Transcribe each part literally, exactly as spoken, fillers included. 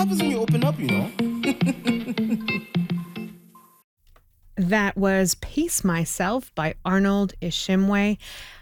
happens when you open up, you know? That was Pace Myself by Arnold Ishimwe.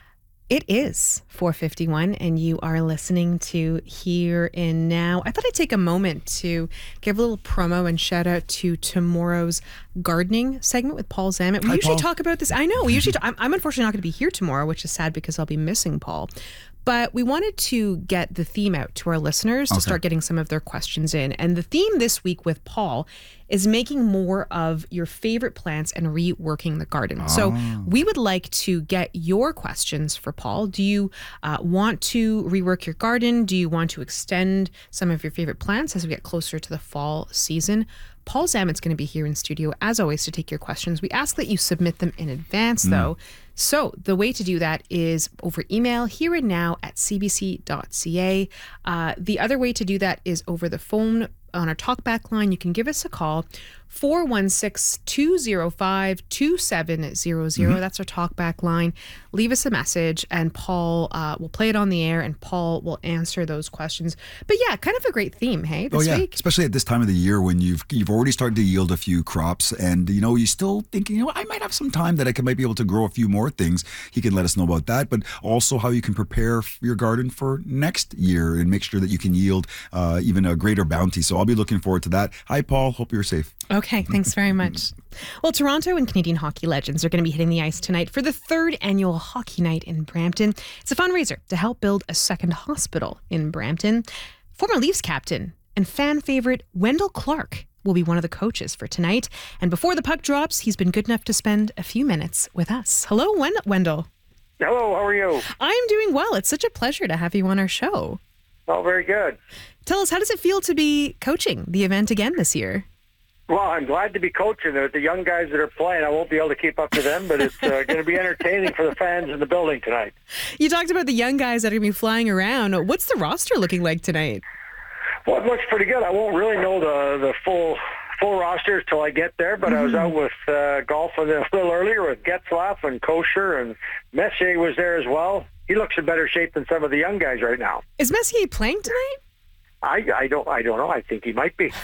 It is four fifty-one and you are listening to Here and Now. I thought I'd take a moment to give a little promo and shout out to tomorrow's gardening segment with Paul Zammit. We Hi, usually Paul. talk about this. I know. We usually. Talk, I'm, I'm unfortunately not going to be here tomorrow, which is sad because I'll be missing Paul. But we wanted to get the theme out to our listeners to Okay. start getting some of their questions in. And the theme this week with Paul is making more of your favorite plants and reworking the garden. So we would like to get your questions for Paul. Do you uh, want to rework your garden? Do you want to extend some of your favorite plants as we get closer to the fall season? Paul Zammit's going to be here in studio, as always, to take your questions. We ask that you submit them in advance, though. So the way to do that is over email, here and now at c b c dot c a. Uh, the other way to do that is over the phone on our talkback line. You can give us a call, four one six, two zero five, two seven zero zero. Mm-hmm. That's our talkback line. Leave us a message, and Paul uh, will play it on the air, and Paul will answer those questions. But yeah, kind of a great theme, hey, this oh yeah, week? especially at this time of the year when you've you've already started to yield a few crops, and you know you're still thinking, you know, I might have some time that I can might be able to grow a few more things. He can let us know about that, but also how you can prepare your garden for next year and make sure that you can yield uh, even a greater bounty. So I'll be looking forward to that. Hi, Paul. Hope you're safe. Okay, thanks very much. Well, Toronto and Canadian hockey legends are going to be hitting the ice tonight for the third annual Hockey Night in Brampton. It's a fundraiser to help build a second hospital in Brampton. Former Leafs captain and fan favorite Wendell Clark will be one of the coaches for tonight. And before the puck drops, he's been good enough to spend a few minutes with us. Hello, Wen- Wendell. Hello, how are you? I'm doing well. It's such a pleasure to have you on our show. Oh, very good. Tell us, how does it feel to be coaching the event again this year? Well, I'm glad to be coaching. The the young guys that are playing, I won't be able to keep up to them, but it's uh, going to be entertaining for the fans in the building tonight. You talked about the young guys that are going to be flying around. What's the roster looking like tonight? Well, it looks pretty good. I won't really know the, the full full roster till I get there, but mm-hmm. I was out with uh, golf a little earlier with Getzlaff and Kosher, and Messier was there as well. He looks in better shape than some of the young guys right now. Is Messier playing tonight? I, I don't I don't know. I think he might be.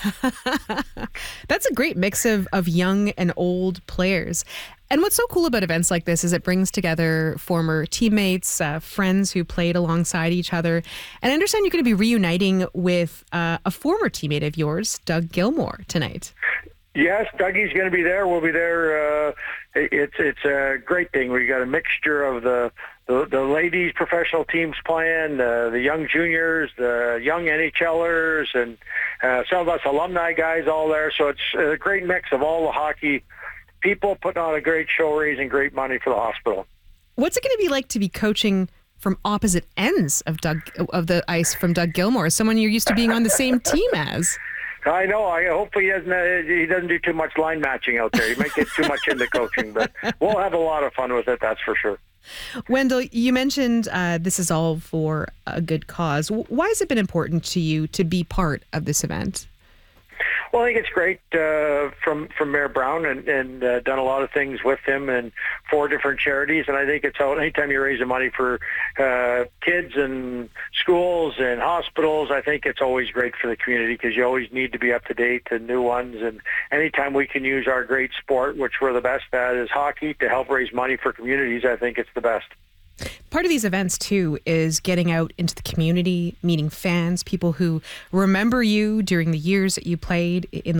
That's a great mix of, of young and old players. And what's so cool about events like this is it brings together former teammates, uh, friends who played alongside each other. And I understand you're going to be reuniting with uh, a former teammate of yours, Doug Gilmour, tonight. Yes, Dougie's going to be there. We'll be there. Uh, it's it's a great thing. We got a mixture of the the, the ladies' professional teams playing, uh, the young juniors, the young NHLers, and uh, some of us alumni guys all there. So it's a great mix of all the hockey people putting on a great show, raising great money for the hospital. What's it going to be like to be coaching from opposite ends of Doug of the ice from Doug Gilmour, someone you're used to being on the same team as? I know. I hopefully he doesn't. Uh, he doesn't do too much line matching out there. He might get too much into coaching, but we'll have a lot of fun with it. That's for sure. Wendell, you mentioned uh, this is all for a good cause. Why has it been important to you to be part of this event? Well, I think it's great uh, from from Mayor Brown, and, and uh, done a lot of things with him and for different charities. And I think it's how anytime you're raising money for uh, kids and schools and hospitals, I think it's always great for the community because you always need to be up to date to new ones. And anytime we can use our great sport, which we're the best at, is hockey, to help raise money for communities, I think it's the best. Part of these events, too, is getting out into the community, meeting fans, people who remember you during the years that you played in